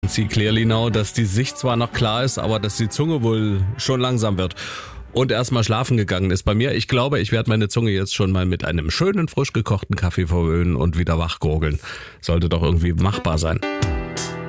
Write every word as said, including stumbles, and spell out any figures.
Sie clearly know, dass die Sicht zwar noch klar ist, aber dass die Zunge wohl schon langsam wird und erstmal schlafen gegangen ist bei mir. Ich glaube, ich werde meine Zunge jetzt schon mal mit einem schönen, frisch gekochten Kaffee verwöhnen und wieder wachgurgeln. Sollte doch irgendwie machbar sein.